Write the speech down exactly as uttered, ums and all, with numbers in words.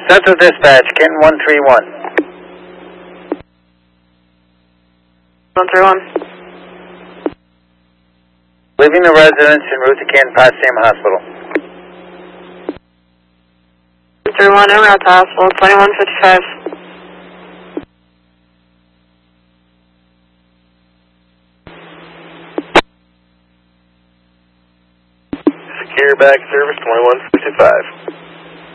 Central Dispatch, Kenton one three one. one three one. Leaving the residence en route to Canton Potsdam Hospital. one three one, en route to hospital, twenty-one fifty-five. Secure back service, twenty-one fifty-five.